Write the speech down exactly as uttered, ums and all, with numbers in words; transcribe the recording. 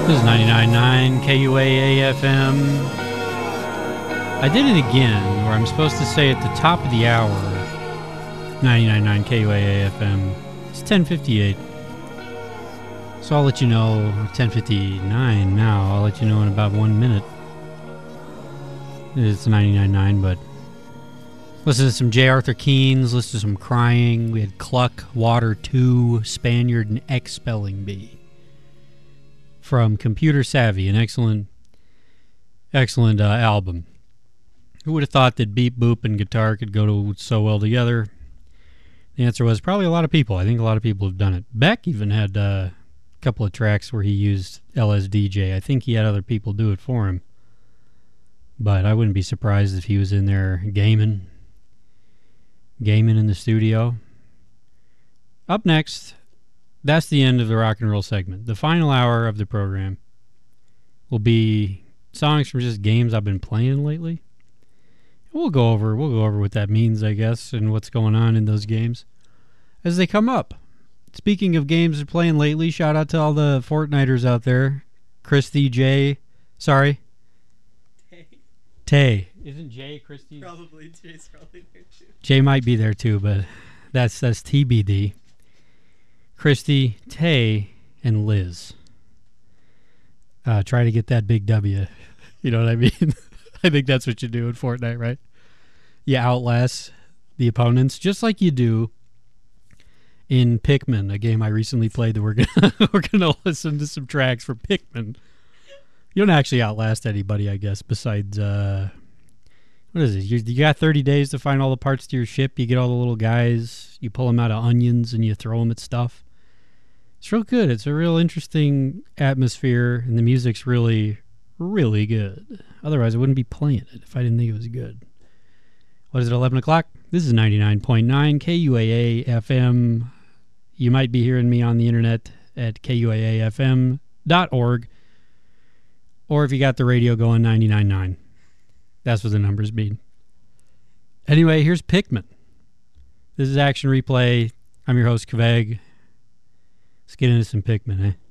This is ninety-nine point nine K U A A F M. I did it again, where I'm supposed to say at the top of the hour, ninety-nine point nine K U A A F M. It's ten fifty-eight. So I'll let you know, ten fifty-nine now, I'll let you know in about one minute. It's ninety-nine point nine, but listen to some J. Arthur Keynes, listen to some Crying. We had Cluck, Water two, Spaniard, and X Spelling Bee. From Computer Savvy, an excellent, excellent uh, album. Who would have thought that beep, boop, and guitar could go to so well together? The answer was probably a lot of people. I think a lot of people have done it. Beck even had uh, a couple of tracks where he used L S D J. I think he had other people do it for him. But I wouldn't be surprised if he was in there gaming. Gaming in the studio. Up next, that's the end of the rock and roll segment. The final hour of the program will be songs from just games I've been playing lately. We'll go over we'll go over what that means, I guess, and what's going on in those games as they come up. Speaking of games they're playing lately, shout out to all the Fortniters out there. Christy, Jay, sorry. Tay. Tay. Isn't Jay Christy? Probably Jay's probably there too. Jay might be there too, but that's that's T B D. Christy, Tay, and Liz. Uh, try to get that big W. You know what I mean? I think that's what you do in Fortnite, right? You outlast the opponents, just like you do in Pikmin, a game I recently played that we're gonna we're gonna listen to some tracks for Pikmin. You don't actually outlast anybody, I guess, besides uh, what is it? You, you got thirty days to find all the parts to your ship. You get all the little guys, you pull them out of onions, and you throw them at stuff. It's real good. It's a real interesting atmosphere, and the music's really, really good. Otherwise, I wouldn't be playing it if I didn't think it was good. What is it, eleven o'clock? This is ninety-nine point nine K U A A F M. You might be hearing me on the internet at K U A A F M dot org. Or if you got the radio going, ninety-nine point nine. That's what the numbers mean. Anyway, here's Pikmin. This is Action Replay. I'm your host, Kveg. Let's get into some Pikmin, eh?